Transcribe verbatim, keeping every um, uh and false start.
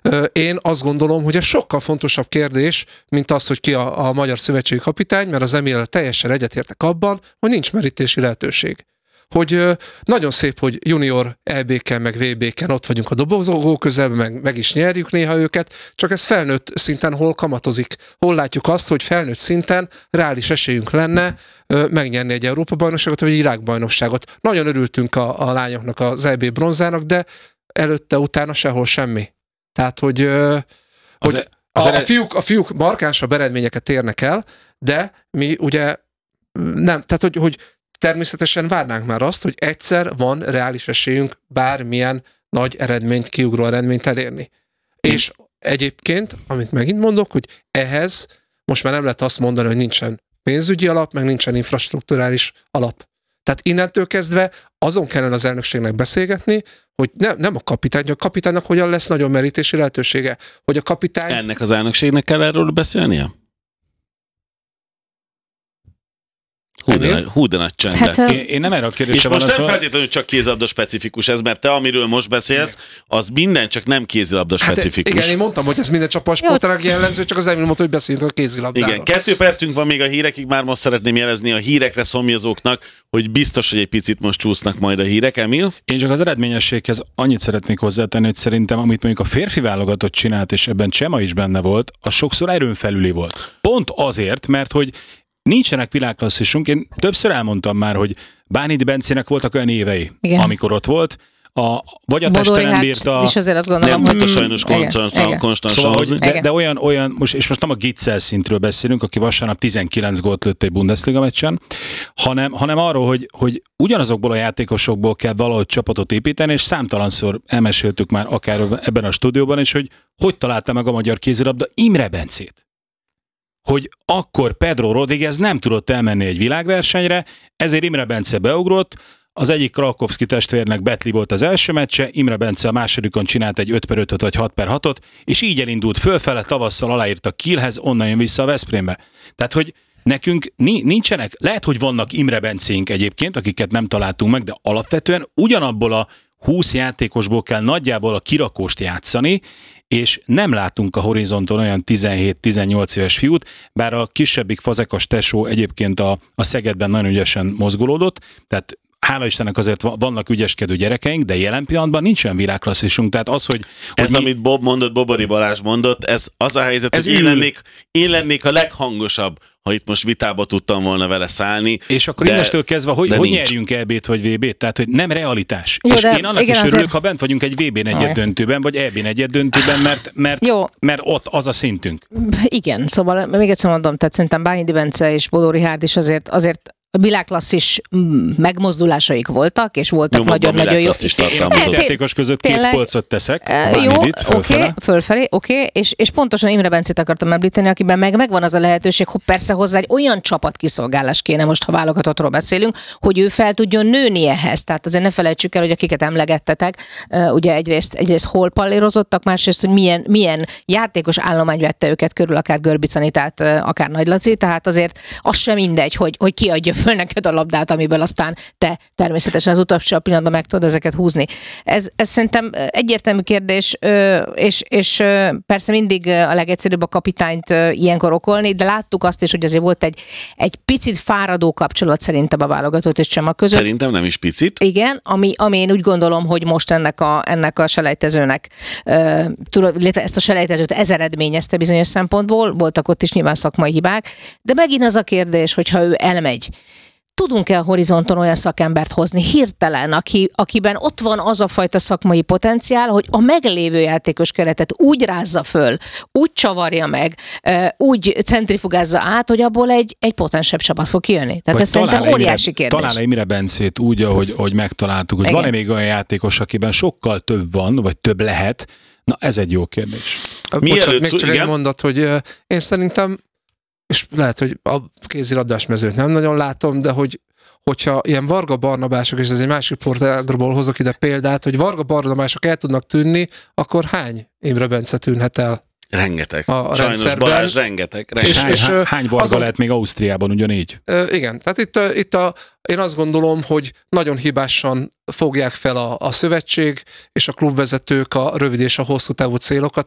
Én azt gondolom, hogy ez sokkal fontosabb kérdés, mint az, hogy ki a, a magyar szövetségi kapitány, mert az Emillel teljesen egyetértek abban, hogy nincs merítési lehetőség. Hogy nagyon szép, hogy junior é bé-ken, meg vé bé-ken ott vagyunk a dobogó közelben, meg, meg is nyerjük néha őket, csak ez felnőtt szinten hol kamatozik. Hol látjuk azt, hogy felnőtt szinten reális esélyünk lenne megnyerni egy Európa-bajnokságot, vagy egy világbajnokságot. Nagyon örültünk a, a lányoknak az é bé bronzának, de előtte, utána sehol semmi. Tehát, hogy, az hogy e, az a, a, fiúk, a fiúk markánsabb eredményeket érnek el, de mi ugye nem, tehát, hogy, hogy természetesen várnánk már azt, hogy egyszer van reális esélyünk bármilyen nagy eredményt, kiugró eredményt elérni. Én... És egyébként, amit megint mondok, hogy ehhez most már nem lehet azt mondani, hogy nincsen pénzügyi alap, meg nincsen infrastrukturális alap. Tehát innentől kezdve azon kellene az elnökségnek beszélgetni, hogy ne, nem a kapitány, a kapitánynak hogyan lesz nagyon merítési lehetősége. Hogy a kapitány... Ennek az elnökségnek kell erről beszélnie? Hú, de, nagy, hú, de nagy csend. Hát, én, én nem erre a kérdésre van. És most nem szó... feltétlenül csak kézilabda specifikus ez, mert te, amiről most beszélsz, az minden csak nem kézilabda specifikus. Hát, igen, én mondtam, hogy ez minden csapatsportának jellemző, csak az Emil mondta, hogy beszéljünk a kézilabdáról. Igen, kettő percünk van még a hírekig, már most szeretném jelezni a hírekre szomjazóknak, hogy biztos, hogy egy picit most csúsznak majd a hírek, Emil. Én csak az eredményességhez annyit szeretnék hozzátenni, hogy szerintem, amit mondjuk a férfi válogatott csinált, és ebben Csema is benne volt, az sokszor erőn felüli volt. Pont azért, mert hogy nincsenek világklasszisunk. Én többször elmondtam már, hogy Bánhidi Bencének voltak olyan évei, igen, amikor ott volt, a, vagy a teste nem bírta... És azért azt gondolom, nem, hogy... sajnos konstantan szóval, hogy de, de olyan, olyan most, és most nem a Gitzel szintről beszélünk, aki vasárnap tizenkilenc gólt lőtt egy Bundesliga meccsen, hanem, hanem arról, hogy, hogy ugyanazokból a játékosokból kell valahogy csapatot építeni, és számtalanszor elmeséltük már akár ebben a stúdióban is, hogy hogy találta meg a magyar kézilabda Imre Bencét. Hogy akkor Pedro Rodriguez nem tudott elmenni egy világversenyre, ezért Imre Bence beugrott, az egyik Krakowski testvérnek Betli volt az első meccse, Imre Bence a másodikon csinált egy öt per ötöt vagy hat per hatot, és így elindult fölfele, tavasszal aláírta Kielhez, onnan jön vissza a Veszprémbe. Tehát, hogy nekünk nincsenek, lehet, hogy vannak Imre Bencénk egyébként, akiket nem találtunk meg, de alapvetően ugyanabból a húsz játékosból kell nagyjából a kirakóst játszani, és nem látunk a horizonton olyan tizenhét-tizennyolc éves fiút, bár a kisebbik Fazekas tesó egyébként a, a Szegedben nagyon ügyesen mozgolódott, tehát hála Istennek azért vannak ügyeskedő gyerekeink, de jelen pillanatban nincs olyan világklasszisunk, tehát az, hogy... hogy ez, mi... amit Bob mondott, Bobori Balázs mondott, ez az a helyzet, ez hogy én lennék, én lennék a leghangosabb, ha itt most vitába tudtam volna vele szállni. És akkor de, innestől kezdve, hogy, hogy nyerjünk é bét vagy vé bét? Tehát, hogy nem realitás. Jó, és én annak is örülök, azért... ha bent vagyunk egy vé bé negyed döntőben, vagy é bé negyed döntőben, mert, mert, mert ott az a szintünk. Igen, szóval még egyszer mondom, tehát szerintem Bánhidi Bence és Bodó Richárd is azért, azért a világklasszis megmozdulásaik voltak, és voltak nagyon-nagyon jó. A játékos között két polcot teszek. Jó, oké, okay, fölfelé, oké, okay, és, és pontosan Imre Bencét akartam említeni, akiben meg megvan az a lehetőség, hogy persze hozzá egy olyan csapatkiszolgálás kéne, most ha válogatottról beszélünk, hogy ő fel tudjon nőni ehhez. Tehát azért ne felejtsük el, hogy akiket emlegettetek, ugye egyrészt, egyrészt hol pallérozottak, másrészt, hogy milyen, milyen játékos állomány vette őket körül, akár Görbic Anitát, akár Nagy Laci, tehát azért az sem mindegy, hogy, hogy kiadja föl neked a labdát, amiből aztán te természetesen az utolsó pillanatban meg tudod ezeket húzni. Ez, ez szerintem egyértelmű kérdés, és, és persze mindig a legegyszerűbb a kapitányt ilyenkor okolni, de láttuk azt is, hogy azért volt egy, egy picit fáradó kapcsolat szerintem a válogatott és Csema között. Szerintem nem is picit. Igen, ami, ami én úgy gondolom, hogy most ennek a, ennek a selejtezőnek, ezt a selejtezőt ez eredményezte bizonyos szempontból, voltak ott is nyilván szakmai hibák, de megint az a kérdés, hogyha ő elmegy, tudunk-e a horizonton olyan szakembert hozni hirtelen, aki, akiben ott van az a fajta szakmai potenciál, hogy a meglévő játékos keretet úgy rázza föl, úgy csavarja meg, úgy centrifugázza át, hogy abból egy, egy potensebb csapat fog kijönni. Tehát ez szerintem óriási kérdés. Talán Imre Bencét úgy, ahogy, ahogy megtaláltuk, hogy igen, van-e még olyan játékos, akiben sokkal több van, vagy több lehet? Na, ez egy jó kérdés. Bocsánat, még csak egy mondat, hogy uh, én szerintem és lehet, hogy a kézilabdás mezőt nem nagyon látom, de hogy, hogyha ilyen Varga Barnabások, és ez egy másik portágról hozok ide példát, hogy Varga Barnabások el tudnak tűnni, akkor hány Imre Bence tűnhet el? Rengeteg. A Sajnos rendszerben. Balázs, rengeteg. rengeteg. És, és, hány, hány Varga azon, lehet még Ausztriában ugyanígy? Igen, tehát itt, itt a, én azt gondolom, hogy nagyon hibásan fogják fel a, a szövetség és a klubvezetők a rövid és a hosszú távú célokat,